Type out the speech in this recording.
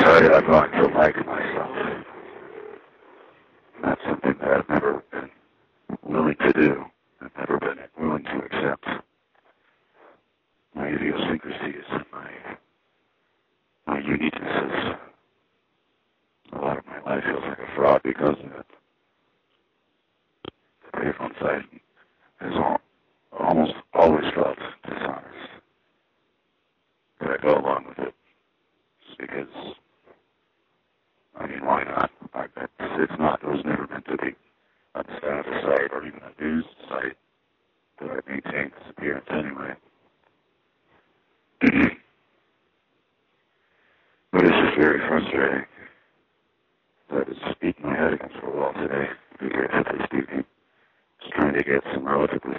decided I'm going to like myself. That's something that I've never been willing to do. I've never been willing to accept my idiosyncrasies and my uniquenesses. A lot of my life feels like a fraud because of it. The payphone side has almost always felt dishonest. But I go along with it just because, I mean, why not? It was never meant to be a status site or even a news site that I maintain this appearance anyway. But it's just very frustrating.